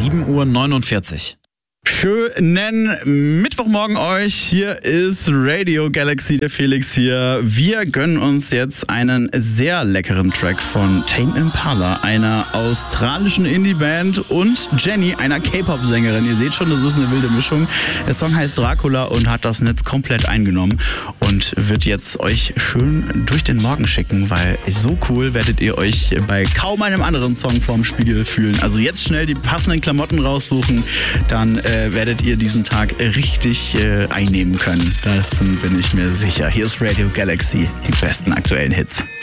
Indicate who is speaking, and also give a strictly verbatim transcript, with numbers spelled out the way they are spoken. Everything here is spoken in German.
Speaker 1: sieben Uhr neunundvierzig. Schönen Mittwochmorgen euch. Hier ist Radio Galaxy, der Felix hier. Wir gönnen uns jetzt einen sehr leckeren Track von Tame Impala, einer australischen Indie-Band, und Jenny, einer K-Pop-Sängerin. Ihr seht schon, das ist eine wilde Mischung. Der Song heißt Dracula und hat das Netz komplett eingenommen und wird jetzt euch schön durch den Morgen schicken, weil so cool werdet ihr euch bei kaum einem anderen Song vorm Spiegel fühlen. Also jetzt schnell die passenden Klamotten raussuchen, dann äh, werdet ihr diesen Tag richtig äh, einnehmen können. Das bin ich mir sicher. Hier ist Radio Galaxy, die besten aktuellen Hits.